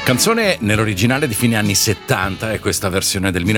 Canzone nell'originale di fine anni 70 e questa versione del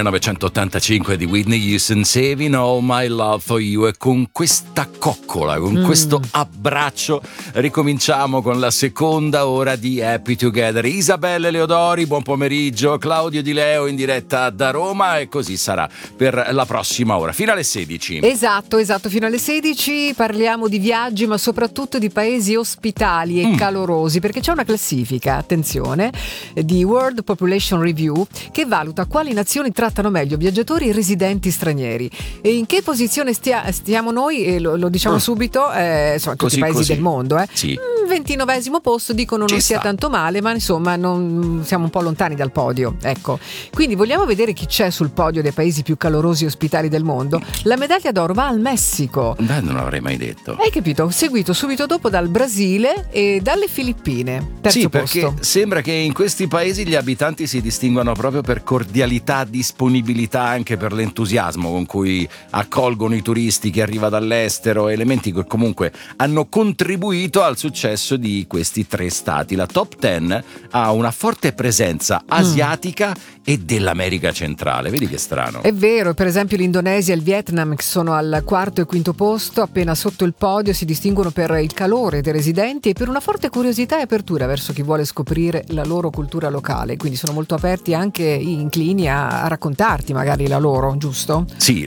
1985 di Whitney Houston, Saving All My Love For You, e con questa coccola, con questo abbraccio ricominciamo con la seconda ora di Happy Together. Isabelle Leodori, buon pomeriggio, Claudio Di Leo in diretta da Roma, e così sarà per la prossima ora, fino alle 16. Esatto, fino alle 16 parliamo di viaggi, ma soprattutto di paesi ospitali e calorosi, perché c'è una classifica, attenzione, di World Population Review che valuta quali nazioni trattano meglio viaggiatori e residenti stranieri. E in che posizione stiamo noi? E lo diciamo subito, insomma, tutti i paesi del mondo. Sì. 29esimo posto, dicono non sia tanto male, ma insomma non siamo un po' lontani dal podio, ecco. Quindi vogliamo vedere chi c'è sul podio dei paesi più calorosi e ospitali del mondo. La medaglia d'oro va al Messico. Beh, non l'avrei mai detto. Hai capito? Seguito subito dopo dal Brasile e dalle Filippine. Terzo posto. Perché sembra che in questi paesi gli abitanti si distinguano proprio per cordialità, disponibilità, anche per l'entusiasmo con cui accolgono i turisti che arriva dall'estero, elementi che comunque hanno contribuito al successo di questi tre stati. La top 10 ha una forte presenza asiatica e dell'America centrale. Vedi che strano. È vero, per esempio l'Indonesia e il Vietnam, che sono al quarto e quinto posto, appena sotto il podio, si distinguono per il calore dei residenti e per una forte curiosità e apertura verso chi vuole scoprire la loro cultura locale, quindi sono molto aperti, anche inclini a raccontarti magari la loro, giusto? Sì,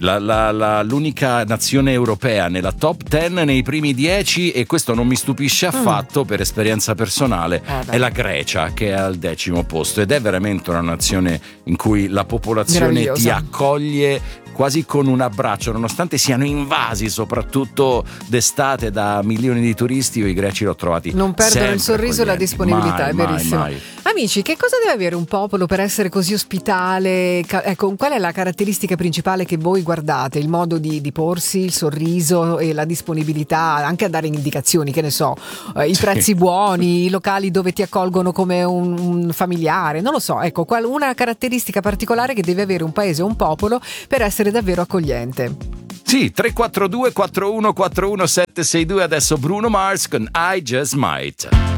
l'unica nazione europea nella top 10, nei primi 10, e questo non mi stupisce affatto per esperienza personale, è la Grecia, che è al 10° posto, ed è veramente una nazione in cui la popolazione ti accoglie quasi con un abbraccio, nonostante siano invasi soprattutto d'estate da milioni di turisti. Io i greci l'ho trovati non perdono il sorriso e la disponibilità, è verissimo. Mai. Amici, che cosa deve avere un popolo per essere così ospitale? Ecco, qual è la caratteristica principale che voi guardate? Il modo di porsi, il sorriso e la disponibilità anche a dare indicazioni, che ne so, i prezzi buoni, i locali dove ti accolgono come un familiare, non lo so, ecco, una caratteristica particolare che deve avere un paese o un popolo per essere davvero accogliente. Sì, 342 41 41 762, adesso Bruno Mars con I Just Might.